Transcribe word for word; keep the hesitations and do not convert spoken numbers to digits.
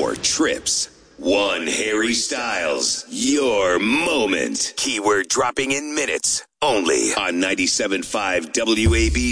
four trips. One Harry Styles. Your moment. Keyword dropping in minutes. Only on ninety-seven point five W A B